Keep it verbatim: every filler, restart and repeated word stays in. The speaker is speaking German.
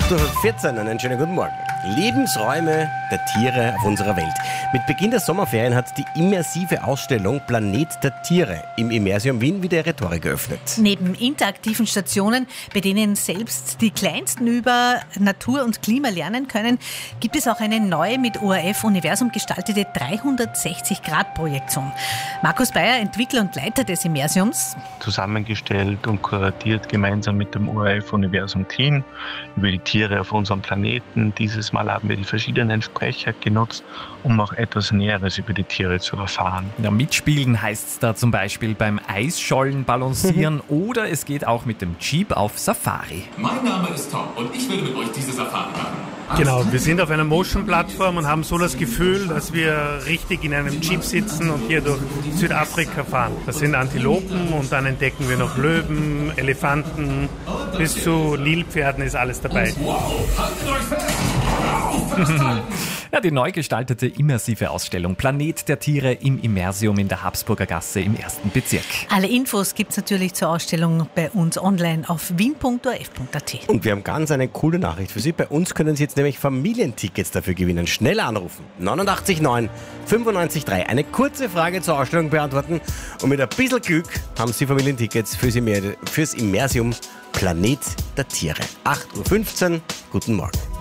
acht Uhr vierzehn, einen schönen guten Morgen. Lebensräume der Tiere auf unserer Welt. Mit Beginn der Sommerferien hat die immersive Ausstellung Planet der Tiere im Immersium Wien wieder ihre Tore geöffnet. Neben interaktiven Stationen, bei denen selbst die Kleinsten über Natur und Klima lernen können, gibt es auch eine neue mit O R F-Universum gestaltete dreihundertsechzig Grad Projektion. Markus Bayer, Entwickler und Leiter des Immersiums. Zusammengestellt und kuratiert gemeinsam mit dem O R F-Universum Team über die Tiere auf unserem Planeten. Dieses Mal haben wir die verschiedenen Sprecher genutzt, um auch etwas Näheres über die Tiere zu erfahren. Ja, mitspielen heißt es da zum Beispiel beim Eisschollen balancieren oder es geht auch mit dem Jeep auf Safari. Mein Name ist Tom und ich werde mit euch diese Safari machen. Genau, wir sind auf einer Motion-Plattform und haben so das Gefühl, dass wir richtig in einem Jeep sitzen und hier durch Südafrika fahren. Das sind Antilopen und dann entdecken wir noch Löwen, Elefanten, bis zu Nilpferden ist alles dabei. Wow, haltet euch fest! Ja, die neu gestaltete immersive Ausstellung Planet der Tiere im Immersium in der Habsburger Gasse im ersten Bezirk. Alle Infos gibt es natürlich zur Ausstellung bei uns online auf wien punkt o r f punkt a t. Und wir haben ganz eine coole Nachricht für Sie. Bei uns können Sie jetzt nämlich Familientickets dafür gewinnen. Schnell anrufen. neunundachtzig neun fünfundneunzig drei. Eine kurze Frage zur Ausstellung beantworten. Und mit ein bisschen Glück haben Sie Familientickets fürs Immer- fürs Immersium Planet der Tiere. acht Uhr fünfzehn. Guten Morgen.